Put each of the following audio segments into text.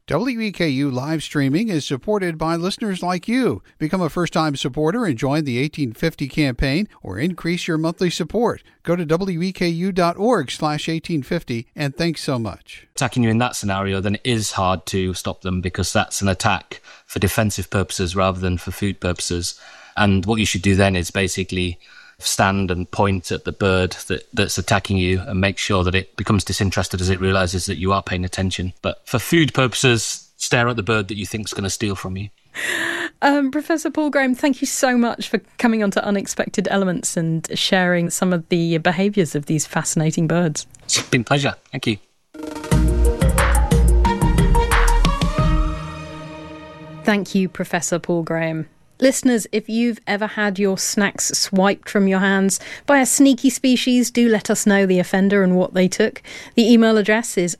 WEKU live streaming is supported by listeners like you. Become a first-time supporter and join the 1850 campaign or increase your monthly support. Go to weku.org/1850 and thanks so much. Attacking you in that scenario, then it is hard to stop them because that's an attack for defensive purposes rather than for food purposes. And what you should do then is basically stand and point at the bird that's attacking you and make sure that it becomes disinterested as it realizes that you are paying attention. But for food purposes, stare at the bird that you think is going to steal from you. Professor Paul Graham, thank you so much for coming on to Unexpected Elements and sharing some of the behaviours of these fascinating birds. It's been a pleasure. Thank you. Thank you, Professor Paul Graham. Listeners, if you've ever had your snacks swiped from your hands by a sneaky species, do let us know the offender and what they took. The email address is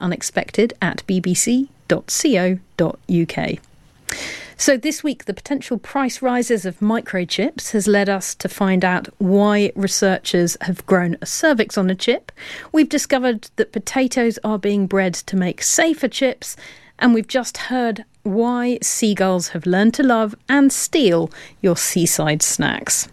unexpected@bbc.co.uk. So this week, the potential price rises of microchips has led us to find out why researchers have grown a cervix on a chip. We've discovered that potatoes are being bred to make safer chips, and we've just heard why seagulls have learned to love and steal your seaside snacks.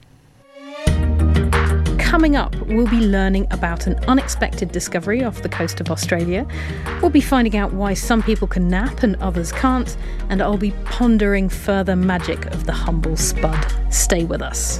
Coming up, we'll be learning about an unexpected discovery off the coast of Australia. We'll be finding out why some people can nap and others can't, and I'll be pondering further magic of the humble spud. Stay with us.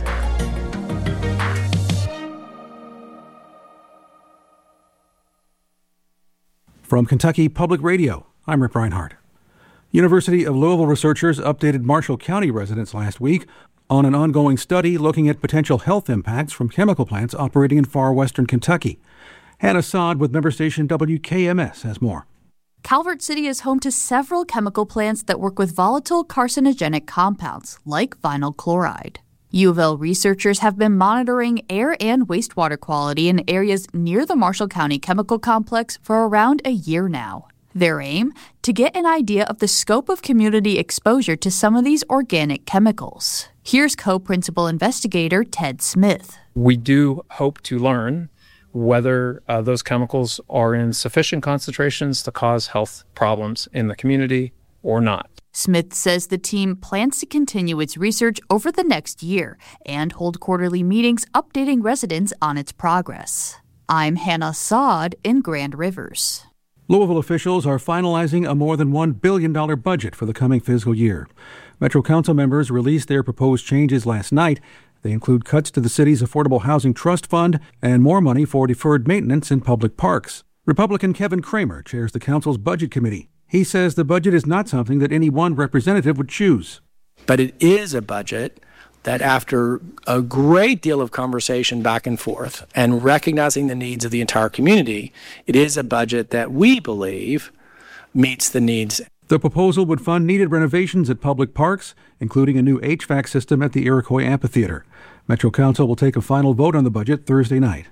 From Kentucky Public Radio, I'm Rip Reinhardt. University of Louisville researchers updated Marshall County residents last week on an ongoing study looking at potential health impacts from chemical plants operating in far western Kentucky. Hannah Saad with member station WKMS has more. Calvert City is home to several chemical plants that work with volatile carcinogenic compounds, like vinyl chloride. U of L researchers have been monitoring air and wastewater quality in areas near the Marshall County Chemical Complex for around a year now. Their aim? To get an idea of the scope of community exposure to some of these organic chemicals. Here's co-principal investigator Ted Smith. We do hope to learn whether those chemicals are in sufficient concentrations to cause health problems in the community or not. Smith says the team plans to continue its research over the next year and hold quarterly meetings updating residents on its progress. I'm Hannah Saad in Grand Rivers. Louisville officials are finalizing a more than $1 billion budget for the coming fiscal year. Metro Council members released their proposed changes last night. They include cuts to the city's Affordable Housing Trust Fund and more money for deferred maintenance in public parks. Republican Kevin Kramer chairs the council's budget committee. He says the budget is not something that any one representative would choose. But it is a budget that after a great deal of conversation back and forth and recognizing the needs of the entire community, it is a budget that we believe meets the needs. The proposal would fund needed renovations at public parks, including a new HVAC system at the Iroquois Amphitheater. Metro Council will take a final vote on the budget Thursday night.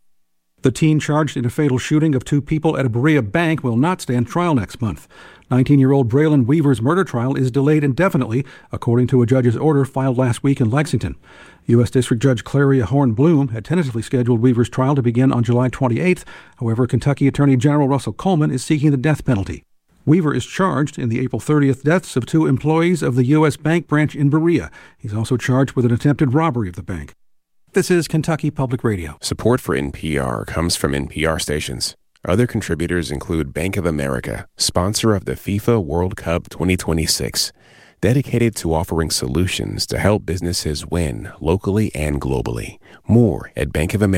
The teen charged in a fatal shooting of 2 people at a Berea bank will not stand trial next month. 19-year-old Braylon Weaver's murder trial is delayed indefinitely, according to a judge's order filed last week in Lexington. U.S. District Judge Claria Horn-Bloom had tentatively scheduled Weaver's trial to begin on July 28th. However, Kentucky Attorney General Russell Coleman is seeking the death penalty. Weaver is charged in the April 30th deaths of 2 employees of the U.S. Bank branch in Berea. He's also charged with an attempted robbery of the bank. This is Kentucky Public Radio. Support for NPR comes from NPR stations. Other contributors include Bank of America, sponsor of the FIFA World Cup 2026, dedicated to offering solutions to help businesses win locally and globally. More at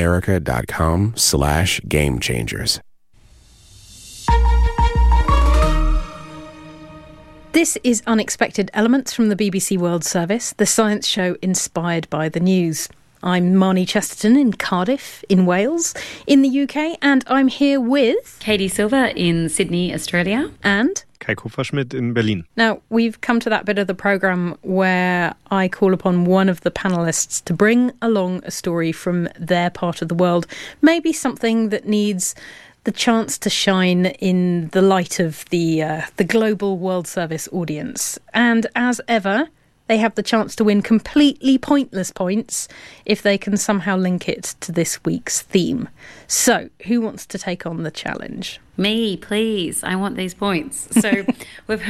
bankofamerica.com/gamechangers. This is Unexpected Elements from the BBC World Service, the science show inspired by the news. I'm Marnie Chesterton in Cardiff, in Wales, in the UK, and I'm here with... Katie Silver in Sydney, Australia. And... Kai Kupferschmidt in Berlin. Now, we've come to that bit of the programme where I call upon one of the panellists to bring along a story from their part of the world, maybe something that needs the chance to shine in the light of the global World Service audience. And as ever, they have the chance to win completely pointless points if they can somehow link it to this week's theme. So, who wants to take on the challenge? Me, please. I want these points. So, we've